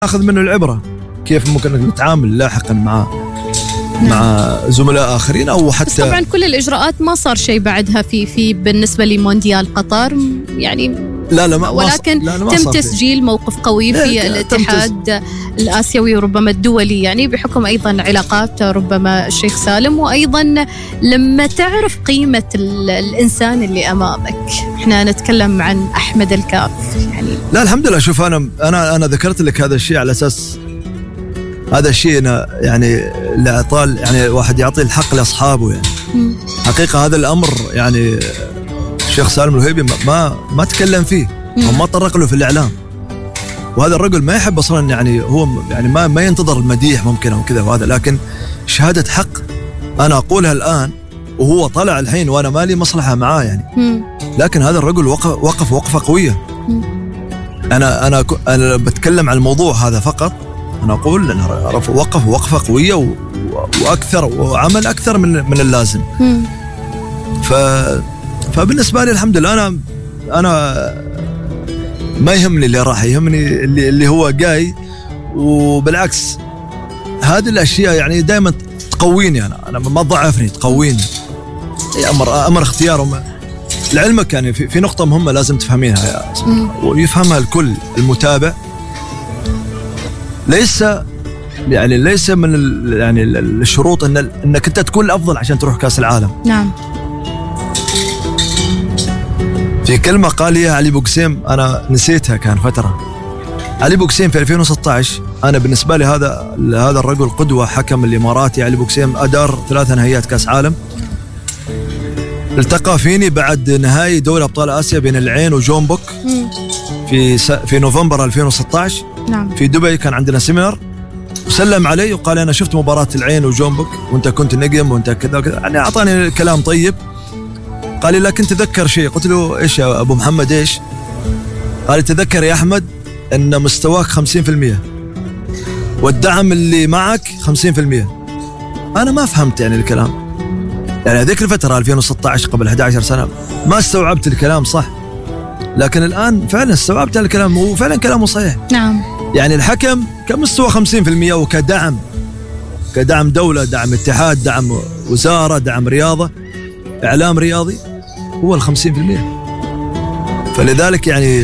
ناخذ منه العبرة كيف ممكن نتعامل لاحقا مع زملاء آخرين أو حتى. بس طبعا كل الإجراءات ما صار شيء بعدها في بالنسبة لمونديال قطر يعني. لا ولكن تم تسجيل موقف قوي في الاتحاد الآسيوي وربما الدولي يعني بحكم أيضا علاقات ربما الشيخ سالم، وأيضا لما تعرف قيمة الإنسان اللي أمامك. احنا نتكلم عن أحمد الكاف يعني. لا الحمد لله. شوف أنا ذكرت لك هذا الشيء على أساس هذا الشيء يعني لأطال يعني واحد يعطي الحق لأصحابه يعني. حقيقة هذا الأمر يعني الشيخ سالم الوهيبي ما تكلم فيه وما طرق له في الإعلام، وهذا الرجل ما يحب أصلا يعني هو يعني ما ينتظر المديح ممكن أو كذا وهذا، لكن شهادة حق أنا أقولها الآن وهو طلع الحين وأنا مالي مصلحة معاه يعني. لكن هذا الرجل وقف وقفة قوية. أنا بتكلم عن الموضوع هذا فقط. أنا أقول أنه وقف وقفة قوية وأكثر وعمل أكثر من اللازم. فبالنسبة لي الحمد لله أنا ما يهمني اللي راح، يهمني اللي هو جاي. وبالعكس هذه الأشياء يعني دائما تقويني. أنا ما تضعفني، تقويني. أمر اختيارهم. لعلمك يعني في نقطة مهمة لازم تفهمينها ويفهمها الكل المتابع. ليس من يعني الشروط انك انت تكون الافضل عشان تروح كاس العالم. نعم. في كلمة قال لي علي بوقسيم أنا نسيتها كان فترة. علي بوقسيم في 2016 أنا بالنسبة لي هذا الرجل قدوة. حكم الإماراتي علي بوقسيم أدار 3 نهائيات كاس عالم. التقى فيني بعد نهائي دوري أبطال آسيا بين العين وجونبوك في نوفمبر 2016. نعم. في دبي كان عندنا سيمينار وسلم علي وقال أنا شفت مباراة العين وجونبوك وأنت كنت نجم وأنت كذا وكذا يعني. أعطاني كلام طيب. قال لي لكن تذكر شيء. قلت له إيش يا أبو محمد إيش؟ قال لي تذكر يا أحمد أن مستواك 50% والدعم اللي معك 50%. أنا ما فهمت يعني الكلام يعني هذيك الفترة 2016 قبل 11 سنة ما استوعبت الكلام صح. لكن الآن فعلا استوعبت الكلام وفعلا كلامه صحيح. نعم. يعني الحكم كمستوى 50% وكدعم دولة، دعم اتحاد، دعم وزارة، دعم رياضة، إعلام رياضي هو 50%. فلذلك يعني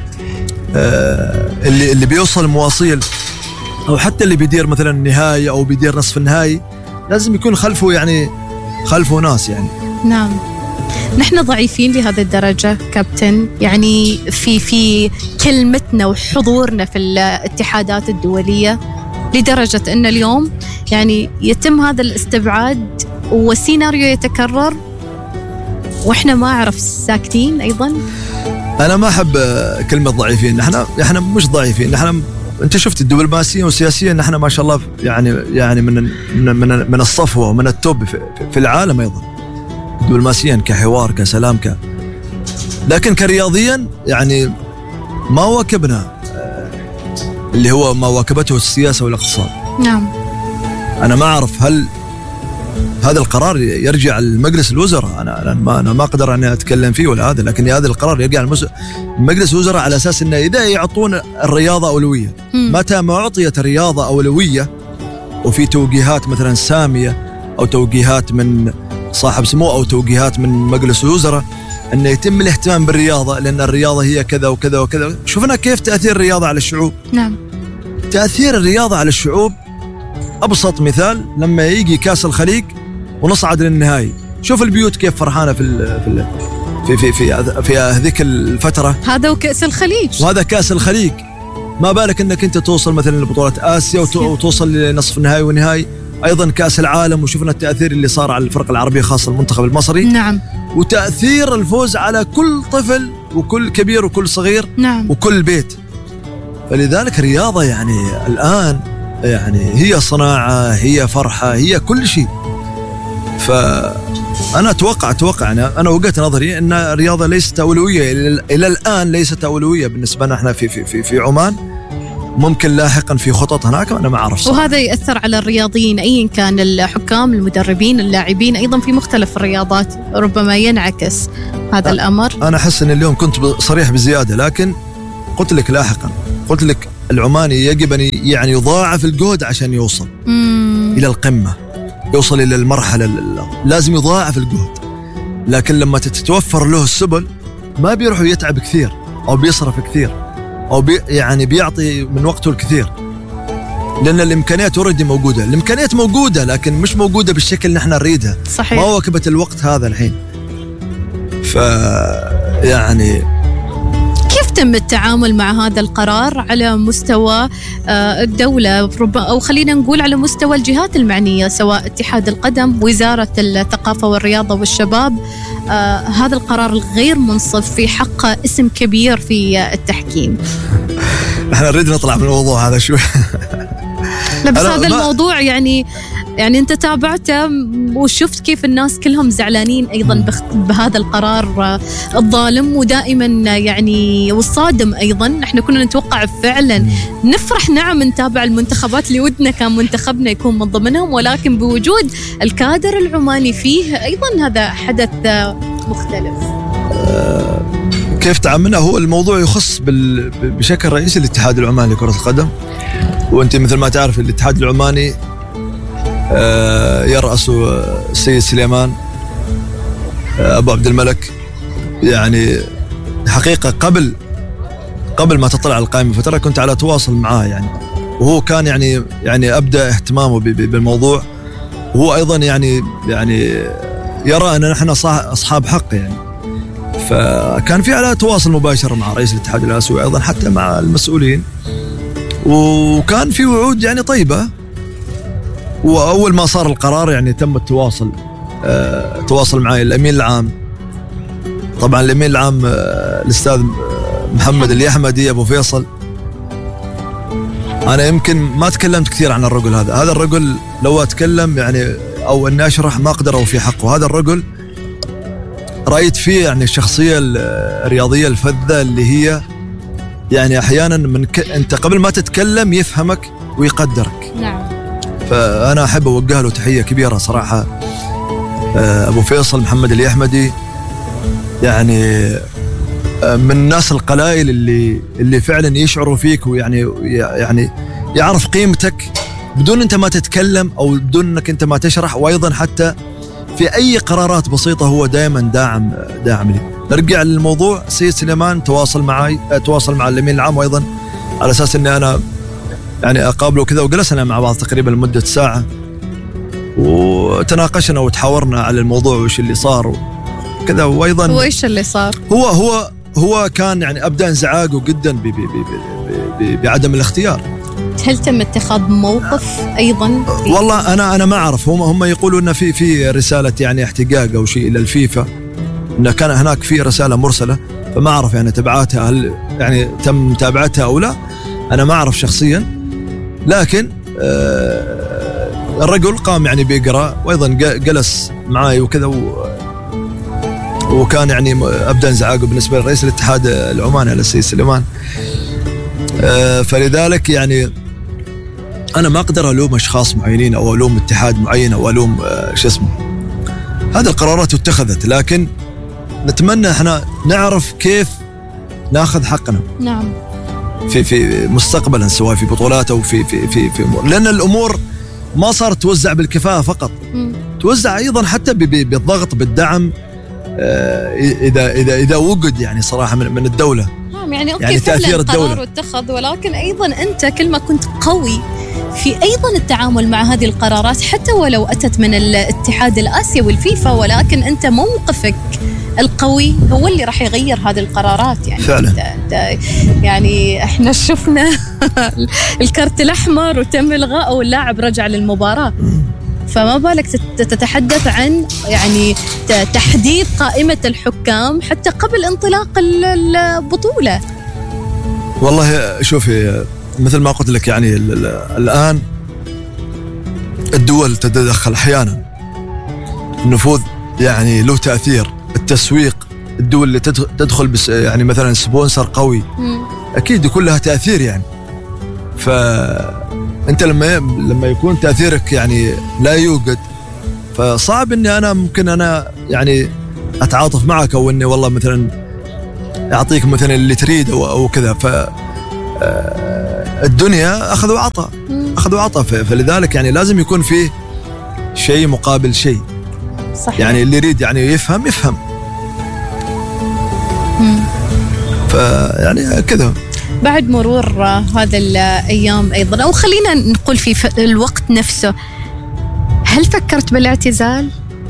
اللي بيوصل مواصيل أو حتى اللي بيدير مثلا النهاية أو بيدير نصف النهائي لازم يكون خلفه ناس يعني. نعم. نحن ضعيفين لهذه الدرجة كابتن يعني في كلمتنا وحضورنا في الاتحادات الدولية لدرجة أن اليوم يعني يتم هذا الاستبعاد والسيناريو يتكرر وإحنا ما عرف ساكتين. أيضا أنا ما أحب كلمة ضعيفين. إحنا مش ضعيفين. أنت شفت الدبلوماسية والسياسية نحن ما شاء الله يعني من الصفوة ومن التوب في العالم أيضا دبلوماسيا كحوار كسلام لكن كرياضيا يعني ما واكبنا اللي هو ما واكبته السياسة والاقتصاد. نعم. أنا ما أعرف هل هذا القرار يرجع لمجلس الوزراء. أنا ما أقدر أن أتكلم فيه ولا هذا، لكن هذا القرار يرجع لمجلس الوزراء على أساس أنه إذا يعطون الرياضة أولوية. متى ما أعطيت الرياضة أولوية وفي توجيهات مثلا سامية أو توجيهات من صاحب سمو أو توجيهات من مجلس الوزراء أن يتم الاهتمام بالرياضة لأن الرياضة هي كذا وكذا وكذا. شوفنا كيف تأثير الرياضة على الشعوب. نعم. تأثير الرياضة على الشعوب أبسط مثال لما يجي كاس الخليج ونصعد للنهائي. شوف البيوت كيف فرحانة في هذيك الفترة. هذا وكأس الخليج وهذا كاس الخليج. ما بالك أنك أنت توصل مثلا لبطولة آسيا وتوصل لنصف النهائي ونهائي أيضا كأس العالم. وشوفنا التأثير اللي صار على الفرق العربية خاصة المنتخب المصري. نعم. وتأثير الفوز على كل طفل وكل كبير وكل صغير. نعم. وكل بيت. فلذلك الرياضة يعني الآن يعني هي صناعة، هي فرحة، هي كل شيء. فأنا أتوقع أنا وجهة نظري أن الرياضة ليست أولوية إلى الآن، ليست أولوية بالنسبة لنا إحنا في عمان. ممكن لاحقا في خطط هناك أنا ما أعرف صراحة. وهذا يأثر على الرياضيين أيا كان الحكام المدربين اللاعبين أيضا في مختلف الرياضات. ربما ينعكس هذا الأمر. أنا أحس أن اليوم كنت صريح بزيادة، لكن قلت لك لاحقا، قلت لك العماني يجب أن يعني يضاعف الجهد عشان يوصل إلى القمة، يوصل إلى المرحلة لازم يضاعف الجهد. لكن لما تتوفر له السبل ما بيروح يتعب كثير أو بيصرف كثير أو يعني بيعطي من وقته الكثير، لأن الإمكانيات أوريدي موجودة. الإمكانيات موجودة لكن مش موجودة بالشكل اللي احنا نريدها. صحيح. ما واكبت الوقت هذا الحين. يعني كيف تم التعامل مع هذا القرار على مستوى الدولة، أو خلينا نقول على مستوى الجهات المعنية، سواء اتحاد القدم، وزارة الثقافة والرياضة والشباب؟ هذا القرار الغير منصف في حق اسم كبير في التحكيم. احنا نريد نطلع من الموضوع هذا شوي. لا بس هذا الموضوع يعني أنت تابعته وشفت كيف الناس كلهم زعلانين أيضا بهذا القرار الظالم ودائما يعني والصادم أيضا. احنا كنا نتوقع فعلا نفرح نعم نتابع المنتخبات اللي ودنا كان منتخبنا يكون من ضمنهم، ولكن بوجود الكادر العماني فيه أيضا هذا حدث مختلف. كيف تعاملنا؟ هو الموضوع يخص بشكل رئيسي الاتحاد العماني لكرة القدم، وانت مثل ما تعرف الاتحاد العماني يرأسه السيد سليمان أبو عبد الملك. يعني حقيقة قبل ما تطلع القائمة فترة كنت على تواصل معاه يعني، وهو كان يعني أبدأ اهتمامه بالموضوع، وهو أيضا يعني يرى أن نحن أصحاب حق يعني. فكان في على تواصل مباشر مع رئيس الاتحاد الآسيوي أيضا حتى مع المسؤولين، وكان في وعود يعني طيبة. وأول ما صار القرار يعني تم التواصل تواصل معي الأمين العام. طبعا الأمين العام الأستاذ محمد اليحمدي أبو فيصل. أنا يمكن ما تكلمت كثير عن الرجل هذا الرجل لو أتكلم يعني أو أني أشرح ما أقدر أوفي حقه. هذا الرجل رأيت فيه يعني الشخصية الرياضية الفذة اللي هي يعني أحيانا أنت قبل ما تتكلم يفهمك ويقدرك. نعم. فأنا أحب أوجه له تحية كبيرة صراحة. أبو فيصل محمد اليحمدي يعني من الناس القلائل اللي فعلا يشعروا فيك ويعني يعرف قيمتك بدون أنت ما تتكلم أو بدون أنك أنت ما تشرح. وأيضا حتى في أي قرارات بسيطة هو دائما داعم لي. نرجع للموضوع. السيد سليمان تواصل مع الأمين العام، وأيضا على أساس أني أنا يعني أقابله كذا، وجلسنا مع بعض تقريبا لمدة ساعة وتناقشنا وتحاورنا على الموضوع وإيش اللي صار وكذا. وأيضا هو إيش اللي صار؟ هو كان يعني أبدأ انزعاجه جدا بعدم الاختيار. هل تم اتخاذ موقف أيضا؟ والله أنا ما أعرف. هم يقولوا إن في رسالة يعني احتجاج أو شيء إلى الفيفا، إن كان هناك في رسالة مرسلة، فما أعرف يعني تبعاتها هل يعني تم متابعتها أو لا. أنا ما أعرف شخصيا، لكن الرجل قام يعني بيقرأ، وأيضا جلس معي وكذا وكان يعني أبدأ انزعاجه بالنسبة لرئيس الاتحاد العماني السيد سليمان. فلذلك يعني أنا ما أقدر ألوم أشخاص معينين أو ألوم اتحاد معين أو ألوم هذه القرارات اتخذت، لكن نتمنى احنا نعرف كيف ناخذ حقنا. نعم. في مستقبلا، سواء في بطولات أو في أمور، لأن الأمور ما صارت توزع بالكفاءة فقط، توزع أيضا حتى بالضغط بالدعم إذا وجد يعني صراحة من الدولة. يعني أوكي، يعني تأثير الدولة قرار اتخذ، ولكن أيضا أنت كل ما كنت قوي في أيضا التعامل مع هذه القرارات حتى ولو أتت من الاتحاد الآسيوي والفيفا، ولكن أنت موقفك القوي هو اللي راح يغير هذه القرارات. يعني فعلا. انت يعني احنا شفنا الكرت الأحمر وتم إلغاء واللاعب رجع للمباراة، فما بالك تتحدث عن يعني تحديد قائمة الحكام حتى قبل انطلاق البطولة. والله شوفي، مثل ما قلت لك يعني الآن الدول تتدخل أحيانا، النفوذ يعني له تأثير، التسويق، الدول اللي تدخل بس يعني مثلا سبونسر قوي أكيد يكون لها تأثير يعني. فأنت لما يكون تأثيرك يعني لا يوجد، فصعب إني أنا ممكن أنا يعني أتعاطف معك أو إني والله مثلا أعطيك مثلا اللي تريد أو كذا. الدنيا أخذ وعطى، أخذ وعطى، فلذلك يعني لازم يكون فيه شيء مقابل شيء. صحيح. يعني اللي يريد يعني يفهم فيعني كذا. بعد مرور هذا الأيام أيضا، أو خلينا نقول في الوقت نفسه، هل فكرت بالاعتزال؟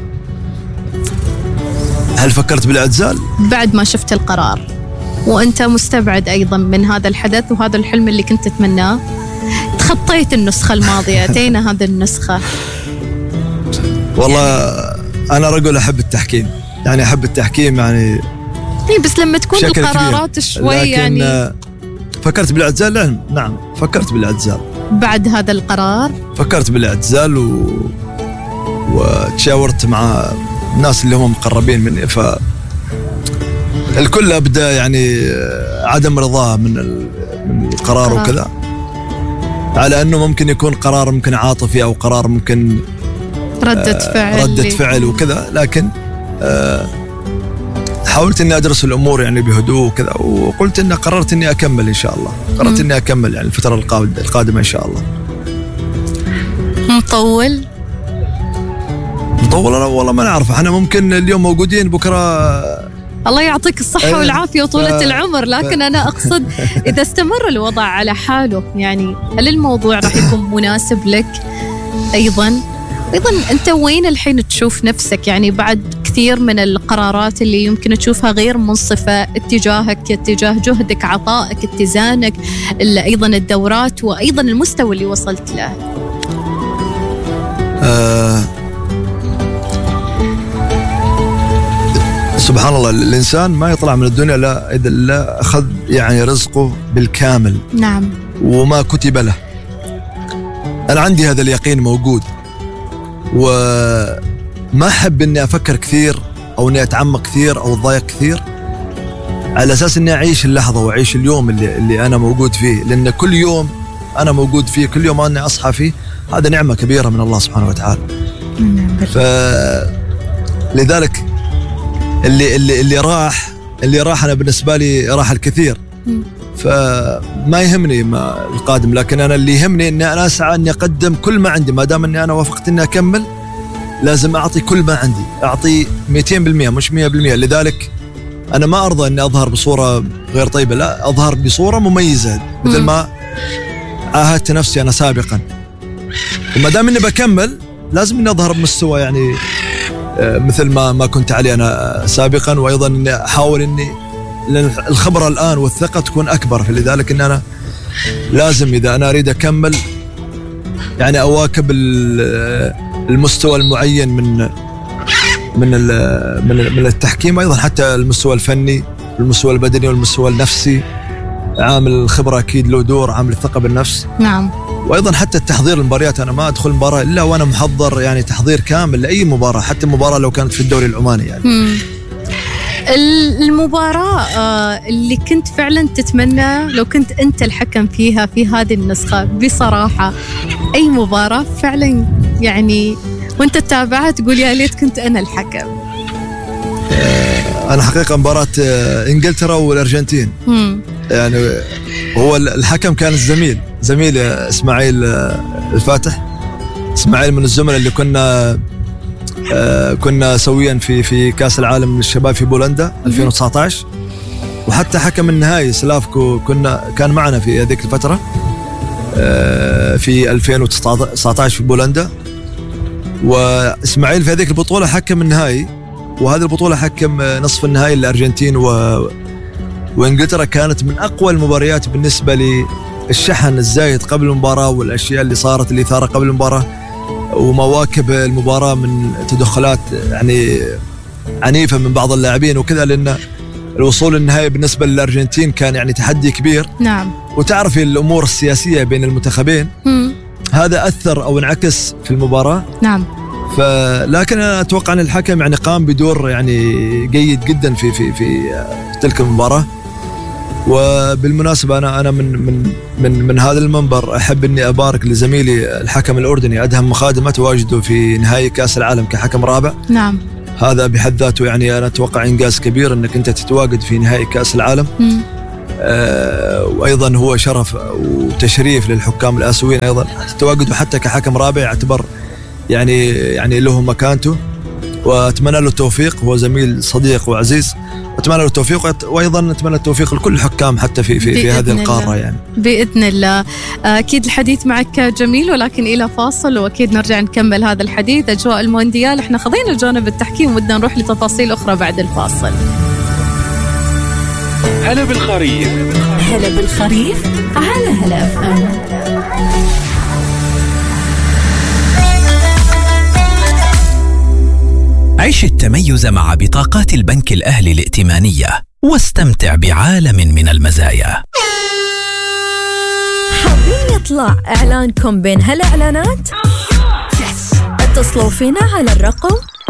هل فكرت بالاعتزال؟ بعد ما شفت القرار وأنت مستبعد أيضا من هذا الحدث وهذا الحلم اللي كنت تتمناه، تخطيت النسخة الماضية، أتينا هذه النسخة. والله أنا رجل أحب التحكيم، يعني أحب التحكيم يعني بس لما تكون القرارات شوي يعني. فكرت بالاعتزال؟ نعم فكرت بالاعتزال. بعد هذا القرار فكرت بالاعتزال وتشاورت مع الناس اللي هم مقربين مني، الكل أبدأ يعني عدم رضاه من القرار وكذا، على أنه ممكن يكون قرار ممكن عاطفي أو قرار ممكن ردة فعل وكذا، لكن حاولت أني أدرس الأمور يعني بهدوء وكذا، وقلت أني قررت أني أكمل إن شاء الله، قررت أني أكمل يعني الفترة القادمة إن شاء الله. مطول أنا والله ما نعرف، احنا ممكن اليوم موجودين بكرة الله يعطيك الصحة والعافية وطولة العمر، لكن أنا أقصد إذا استمر الوضع على حاله، يعني هل الموضوع راح يكون مناسب لك أيضا أنت وين الحين تشوف نفسك؟ يعني بعد كثير من القرارات اللي يمكن تشوفها غير منصفة اتجاهك، اتجاه جهدك، عطائك، اتزانك، أيضا الدورات، وأيضا المستوى اللي وصلت له. سبحان الله، الإنسان ما يطلع من الدنيا لا أخذ يعني رزقه بالكامل. نعم. وما كتب له. أنا عندي هذا اليقين موجود، وما أحب أني أفكر كثير أو أني أتعمق كثير أو أضايق كثير، على أساس أني أعيش اللحظة وأعيش اليوم اللي أنا موجود فيه، لأن كل يوم أنا موجود فيه، كل يوم أنا أصحى فيه، هذا نعمة كبيرة من الله سبحانه وتعالى. فلذلك اللي راح أنا بالنسبة لي راح الكثير، فما يهمني ما القادم، لكن أنا اللي يهمني أني أنا أسعى أني أقدم كل ما عندي، ما دام أني أنا وافقت أني أكمل لازم أعطي كل ما عندي، أعطي 200% مش 100%. لذلك أنا ما أرضى أني أظهر بصورة غير طيبة، لا أظهر بصورة مميزة مثل ما عاهدت نفسي أنا سابقا، وما دام أني بكمل لازم أني أظهر بمستوى يعني مثل ما كنت عليه أنا سابقا، وأيضا أني أحاول أني الخبرة الآن والثقة تكون أكبر، فلذلك أن أنا لازم إذا أنا أريد أكمل يعني أواكب المستوى المعين من التحكيم، أيضا حتى المستوى الفني والمستوى البدني والمستوى النفسي. عامل الخبرة أكيد له دور، عامل الثقة بالنفس. نعم. وأيضا حتى التحضير المباريات، أنا ما أدخل مباراة إلا وأنا محضر يعني تحضير كامل لأي مباراة، حتى مباراة لو كانت في الدوري العماني يعني. المباراة اللي كنت فعلا تتمنى لو كنت أنت الحكم فيها في هذه النسخة بصراحة، أي مباراة فعلا يعني وأنت تتابعها تقول يا ليت كنت أنا الحكم؟ أنا حقيقة مباراة إنجلترا والأرجنتين. يعني هو الحكم كان زميل إسماعيل الفاتح. إسماعيل من الزملاء اللي كنا سويا في كأس العالم للشباب في بولندا 2019، وحتى حكم النهائي سلافكو كان معنا في هذيك الفترة في 2019 في بولندا. وإسماعيل في هذيك البطولة حكم النهائي، وهذه البطولة حكم نصف النهائي للأرجنتين وإنجلترا. كانت من أقوى المباريات بالنسبة للشحن الزايد قبل المباراة، والأشياء اللي صارت اللي ثارة قبل المباراة، ومواكب المباراة من تدخلات يعني عنيفة من بعض اللاعبين وكذا، لأن الوصول للنهائي بالنسبة للأرجنتين كان يعني تحدي كبير. نعم. وتعرف الأمور السياسية بين المنتخبين هذا أثر أو انعكس في المباراة. نعم. لكن أنا أتوقع أن الحكم يعني قام بدور يعني جيد جدا في تلك المباراة. وبالمناسبة أنا من هذا المنبر أحب أني أبارك لزميلي الحكم الأردني أدهم مخادمة تواجده في نهائي كأس العالم كحكم رابع. نعم. هذا بحد ذاته يعني أنا أتوقع إنجاز كبير أنك أنت تتواجد في نهائي كأس العالم. وأيضا هو شرف وتشريف للحكام الآسيويين أيضا تواجده حتى كحكم رابع، يعتبر يعني له مكانته، وأتمنى له التوفيق. هو زميل صديق وعزيز، أتمنى له التوفيق، وأيضا أتمنى التوفيق لكل الحكام حتى في هذه القارة يعني بإذن الله. أكيد الحديث معك جميل، ولكن إلى فاصل وأكيد نرجع نكمل هذا الحديث. أجواء المونديال احنا خذينا جانب التحكيم ودنا نروح لتفاصيل أخرى بعد الفاصل. هلا بالخريف، هلا بالخريف على هلا FM. عيش التميز مع بطاقات البنك الأهلي الائتمانية واستمتع بعالم من المزايا. حابين يطلع إعلانكم بين هالإعلانات؟ اتصلوا فينا على الرقم